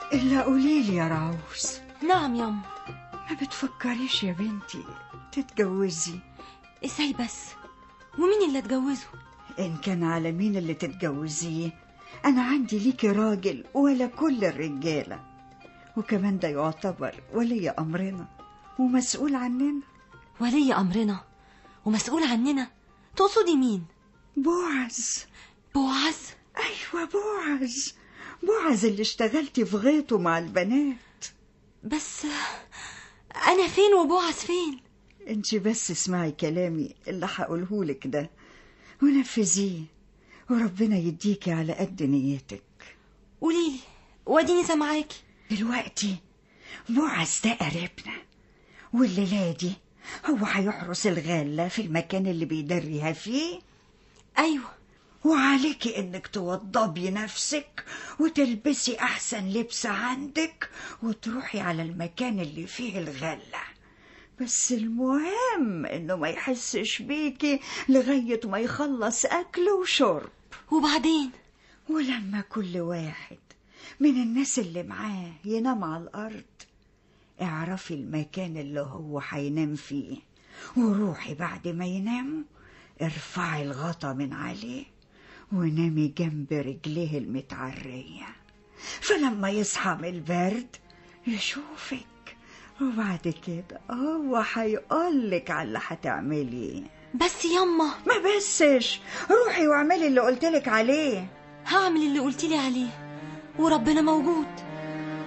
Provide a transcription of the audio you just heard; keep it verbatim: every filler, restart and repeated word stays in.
إلا قوليلي يا راوس. نعم يما. ما بتفكريش يا بنتي تتجوزي؟ ازاي بس؟ ومين اللي اتجوزه؟ إن كان على مين اللي تتجوزيه، أنا عندي ليكي راجل ولا كل الرجالة، وكمان ده يعتبر ولي أمرنا ومسؤول عننا. ولي أمرنا ومسؤول عننا؟ تقصدي مين؟ بوعز. بوعز؟ أيوة بوعز، بوعز اللي اشتغلتي في غيطه مع البنات. بس أنا فين وبوعز فين؟ انت بس اسمعي كلامي اللي هقولهولك ده ونفذيه، وربنا يديكي على قد نيتك. قوليلي واديني سامعاكي. دلوقتي بوعز ده قريبنا، والليلة دي هو هيحرس الغالة في المكان اللي بيدريها فيه. أيوة. وعليكي انك توضبي نفسك وتلبسي احسن لبس عندك وتروحي على المكان اللي فيه الغلة، بس المهم انه ما يحسش بيكي لغاية ما يخلص اكل وشرب. وبعدين؟ ولما كل واحد من الناس اللي معاه ينام على الارض، اعرفي المكان اللي هو هينام فيه، وروحي بعد ما ينام ارفعي الغطا من عليه ونامي جنب رجليه المتعرية، فلما يصحى من البرد يشوفك، وبعد كده هو هيقولك على اللي هتعمليه. بس يما. ما بسش، روحي واعملي اللي قلتلك عليه. هعمل اللي قلتلي عليه وربنا موجود.